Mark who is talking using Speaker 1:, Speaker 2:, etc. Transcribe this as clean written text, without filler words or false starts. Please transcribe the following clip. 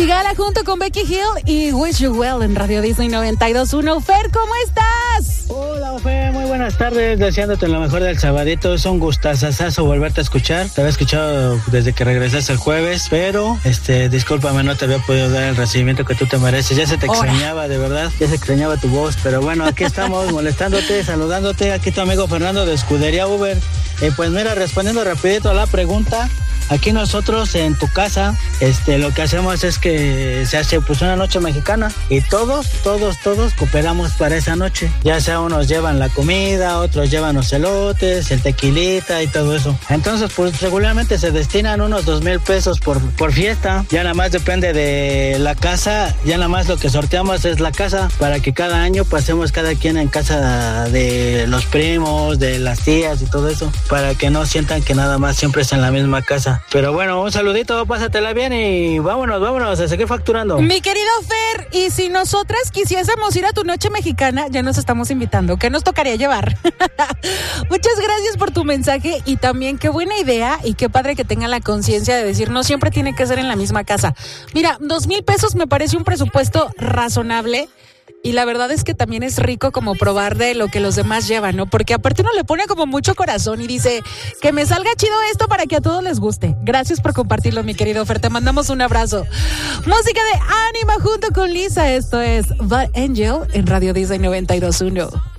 Speaker 1: Sigala junto con Becky Hill y Wish You Well en Radio Disney 92.1. Fer, ¿cómo estás?
Speaker 2: Hola, Fer, muy buenas tardes, deseándote lo mejor del sabadito. Es un gustazazazo volverte a escuchar. Te había escuchado desde que regresaste el jueves, pero discúlpame, no te había podido dar el recibimiento que tú te mereces. Ya se te extrañaba, de verdad, ya se extrañaba tu voz, pero bueno, aquí estamos molestándote, saludándote. Aquí tu amigo Fernando de Escudería Uber. Pues mira, respondiendo rapidito a la pregunta, aquí nosotros en tu casa, lo que hacemos es que se hace pues una noche mexicana y todos cooperamos para esa noche. Ya sea unos llevan la comida, otros llevan los elotes, el tequilita y todo eso. Entonces pues regularmente se destinan unos 2,000 pesos por fiesta. Ya nada más depende de la casa, ya nada más lo que sorteamos es la casa para que cada año pasemos cada quien en casa de los primos, de las tías y todo eso, para que no sientan que nada más siempre es en la misma casa. Pero bueno, un saludito, pásatela bien y vámonos a seguir facturando.
Speaker 1: Mi querido Fer, y si nosotras quisiésemos ir a tu noche mexicana, ya nos estamos invitando. ¿Qué nos tocaría llevar? Muchas gracias por tu mensaje y también qué buena idea y qué padre que tengan la conciencia de decir no siempre tiene que ser en la misma casa. Mira, 2,000 pesos me parece un presupuesto razonable. Y la verdad es que también es rico como probar de lo que los demás llevan, ¿no? Porque aparte uno le pone como mucho corazón y dice que me salga chido esto para que a todos les guste. Gracias por compartirlo, mi querido Fer. Te mandamos un abrazo. Música de Ánima junto con Lisa. Esto es Bad Angel en Radio Disney 92.1.